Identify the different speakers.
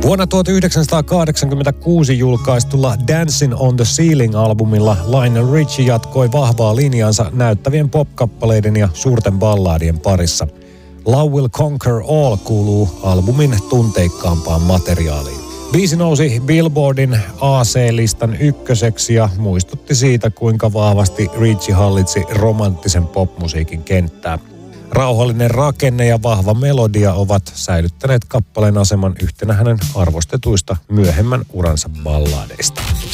Speaker 1: Vuonna 1986 julkaistulla Dancing on the Ceiling-albumilla Lionel Richie jatkoi vahvaa linjaansa näyttävien pop-kappaleiden ja suurten balladien parissa. Love Will Conquer All kuuluu albumin tunteikkaampaan materiaaliin. Biisi nousi Billboardin AC-listan ykköseksi ja muistutti siitä, kuinka vahvasti Richie hallitsi romanttisen popmusiikin kenttää. Rauhallinen rakenne ja vahva melodia ovat säilyttäneet kappaleen aseman yhtenä hänen arvostetuista myöhemmän uransa balladeista.